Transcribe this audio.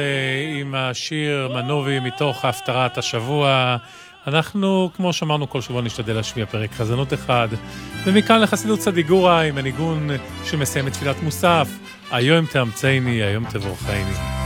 עם השיר מנובי מתוך הפטרת השבוע. אנחנו, כמו שאמרנו, כל שבוע נשתדל להשמיע פרק חזנות אחד, ומכאן לחסידות צדיגורה עם הניגון שמסיים את תפילת מוסף, היום תאמצני, היום תבורכני.